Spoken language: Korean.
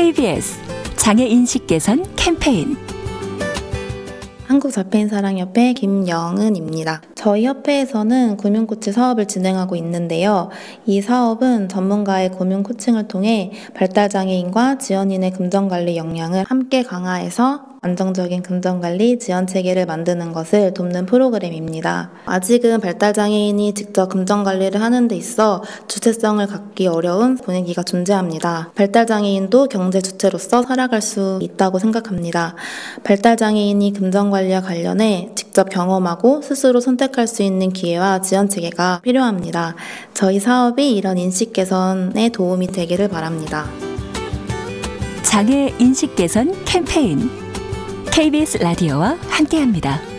KBS 장애인식 개선 캠페인. 한국장애인사랑협회 김영은입니다. 저희 협회에서는 금융코치 사업을 진행하고 있는데요. 이 사업은 전문가의 금융 코칭을 통해 발달장애인과 지원인의 금전관리 역량을 함께 강화해서 안정적인 금전관리 지원체계를 만드는 것을 돕는 프로그램입니다. 아직은 발달장애인이 직접 금전관리를 하는 데 있어 주체성을 갖기 어려운 분위기가 존재합니다. 발달장애인도 경제 주체로서 살아갈 수 있다고 생각합니다. 발달장애인이 금전관리와 관련해 직접 경험하고 스스로 선택할 수 있는 기회와 지원체계가 필요합니다. 저희 사업이 이런 인식 개선에 도움이 되기를 바랍니다. 장애인식 개선 캠페인. KBS 라디오와 함께합니다.